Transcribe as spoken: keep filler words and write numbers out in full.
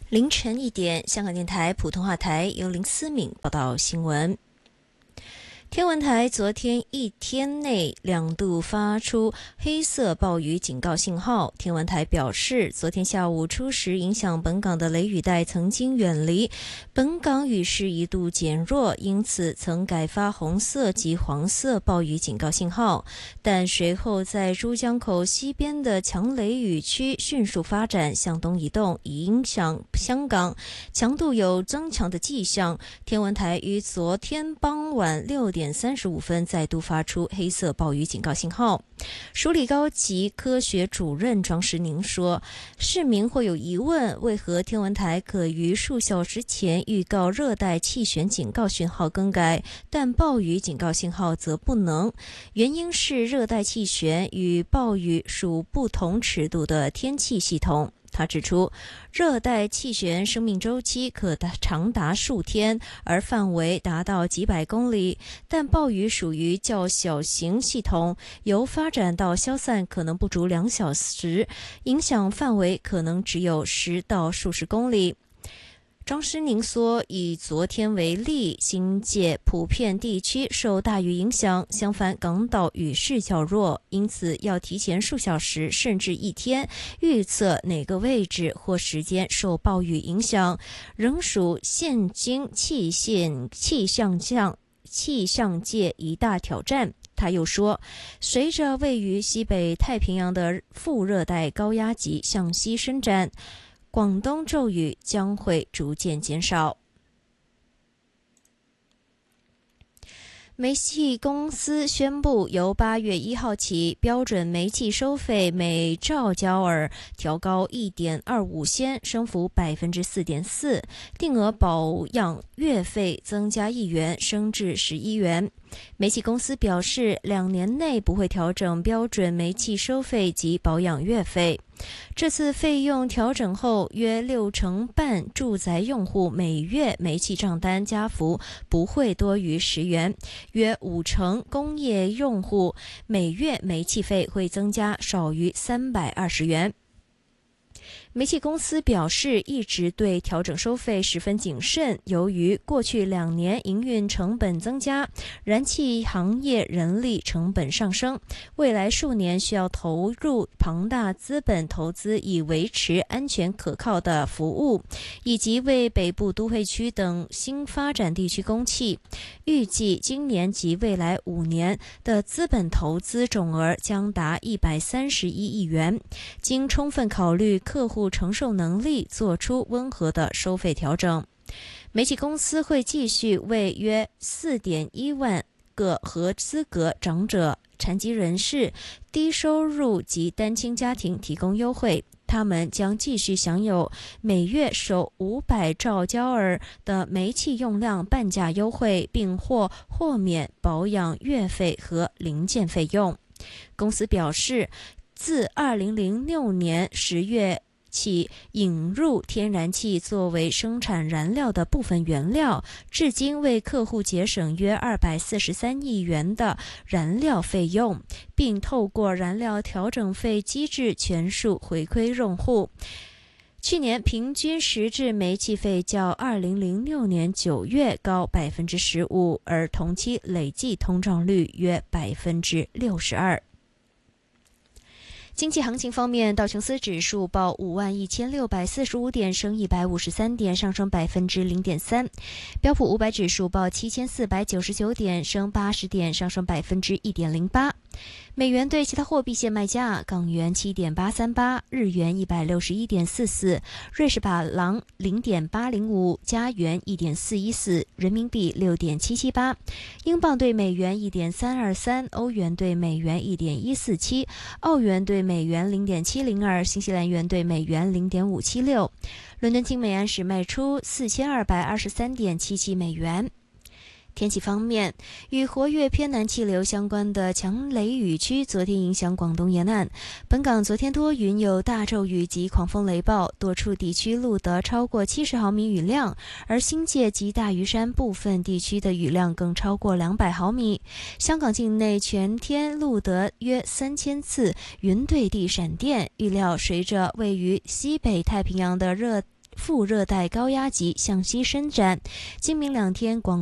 凌晨一点，香港电台普通话台由林思敏报道新闻。天文台昨天一天内两度发出黑色暴雨警告信号。天文台表示，昨天下午初时影响本港的雷雨带曾经远离，本港雨势一度减弱，因此曾改发红色及黄色暴雨警告信号。但随后在珠江口西边的强雷雨区迅速发展向东移动，影响香港，强度有增强的迹象。天文台于昨天傍晚六点三十五分再度发出黑色暴雨警告信号。署理高级科学主任庄时宁说，市民或有疑问，为何天文台可于数小时前预告热带气旋警告讯号更改，但暴雨警告信号则不能？原因是热带气旋与暴雨属不同尺度的天气系统。他指出，热带气旋生命周期可长达数天，而范围达到几百公里，但暴雨属于较小型系统，由发展到消散可能不足两小时，影响范围可能只有十到数十公里。庄时宁说，以昨天为例，新界普遍地区受大雨影响，相反港岛雨势较弱，因此要提前数小时甚至一天预测哪个位置或时间受暴雨影响，仍属现今气象气象象气象界一大挑战。他又说，随着位于西北太平洋的副热带高压脊向西伸展，广东骤雨将会逐渐减少。煤气公司宣布，由八月一号起，标准煤气收费每兆焦耳调高一点二五仙，升幅百分之四点四；定额保养月费增加一元，升至十一元。煤气公司表示，两年内不会调整标准煤气收费及保养月费。这次费用调整后，约六成半住宅用户每月煤气账单加幅不会多于十元，约五成工业用户每月煤气费会增加少于三百二十元。煤气公司表示，一直对调整收费十分谨慎，由于过去两年营运成本增加，燃气行业人力成本上升，未来数年需要投入庞大资本投资以维持安全可靠的服务，以及为北部都会区等新发展地区供气。预计今年及未来五年的资本投资总额将达一百三十一亿元，经充分考虑客户承受能力，做出温和的收费调整。煤气公司会继续为约 四点一万个合资格长者、残疾人士、低收入及单亲家庭提供优惠，他们将继续享有每月首五百兆焦耳的煤气用量半价优惠，并或豁免保养月费和零件费用。公司表示，自二零零六年十月起引入天然气作为生产燃料的部分原料，至今为客户节省约二百四十三亿元的燃料费用，并透过燃料调整费机制全数回馈用户。去年平均实质煤气费较二零零六年九月高百分之十五，而同期累计通胀率约百分之六十二。经济行情方面，道琼斯指数报五万一千六百四十五点，升一百五十三点，上升百分之零点三；标普五百指数报七千四百九十九点，升八十点，上升百分之一点零八。美元对其他货币现卖价：港元七点八三八，日元一百六十一点四四，瑞士法郎零点八零五，加元一点四一四，人民币六点七七八，英镑对美元一点三二三，欧元对美元一点一四七，澳元对美元零点七零二，新西兰元对美元零点五七六。伦敦金每安士卖出四千二百二十三点七七美元。天气方面，与活跃偏南气流相关的强雷雨区昨天影响广东沿岸，本港昨天多云，有大骤雨及狂风雷暴，多处地区录得超过七十毫米雨量，而新界及大屿山部分地区的雨量更超过两百毫米。香港境内全天录得约三千次云对地闪电，预料随着位于西北太平洋的热副热带高压脊向西伸展。今明两天广